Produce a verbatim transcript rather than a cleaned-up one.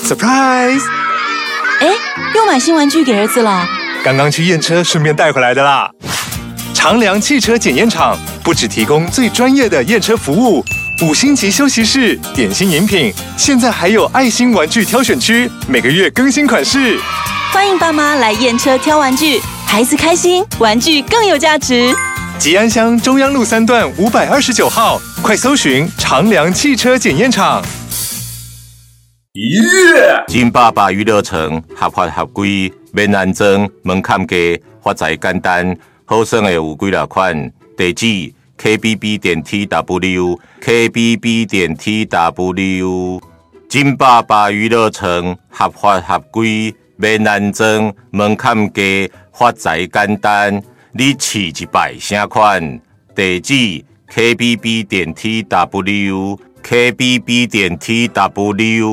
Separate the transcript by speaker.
Speaker 1: Surprise！
Speaker 2: 哎，又买新玩具给儿子了？
Speaker 1: 刚刚去验车，顺便带回来的啦。长良汽车检验厂不只提供最专业的验车服务，五星级休息室、点心饮品，现在还有爱心玩具挑选区，每个月更新款式。
Speaker 2: 欢迎爸妈来验车挑玩具，孩子开心，玩具更有价值。
Speaker 1: 吉安乡中央路三段五百二十九号，快搜寻长良汽车检验厂。
Speaker 3: 耶！金爸爸娱乐城合法合规，免安装，门槛低，发财简单。好耍的有几多款？地址 K B B 点 T W K B B 点 T W。金爸爸娱乐城合法合规，免安装，门槛低，发财简单。你试一摆啥款？地址 K B B 点 T W K B B 点 T W。